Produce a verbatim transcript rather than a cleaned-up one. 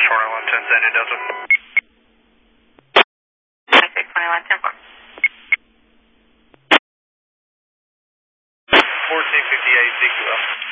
twenty-one ten Sandy Delta. twenty-six twenty-one ten four. fourteen fifty-eight Z Q L.